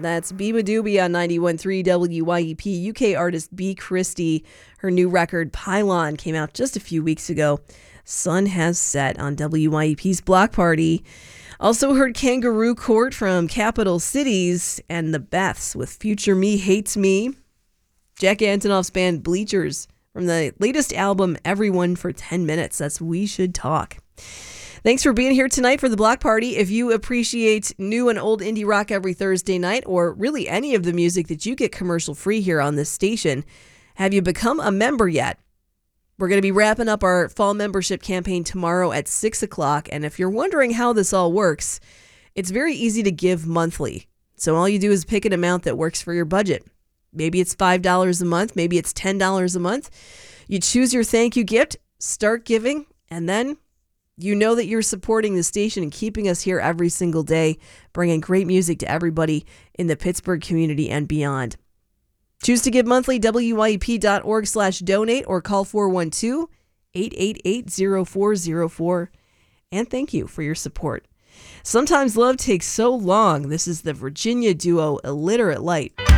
That's Biba Doobie on 91.3 WYEP. UK artist B. Christie. Her new record, Pylon, came out just a few weeks ago. Sun has set on WYEP's Block Party. Also heard Kangaroo Court from Capital Cities and the Beths with Future Me Hates Me. Jack Antonoff's band Bleachers from the latest album, Everyone for 10 Minutes. That's We Should Talk. Thanks for being here tonight for the Block Party. If you appreciate new and old indie rock every Thursday night, or really any of the music that you get commercial free here on this station, have you become a member yet? We're going to be wrapping up our fall membership campaign tomorrow at 6 o'clock. And if you're wondering how this all works, it's very easy to give monthly. So all you do is pick an amount that works for your budget. Maybe it's $5 a month. Maybe it's $10 a month. You choose your thank you gift, start giving, and then you know that you're supporting the station and keeping us here every single day, bringing great music to everybody in the Pittsburgh community and beyond. Choose to give monthly, wyep.org/donate, or call 412-888-0404. And thank you for your support. Sometimes love takes so long. This is the Virginia duo Illiterate Light.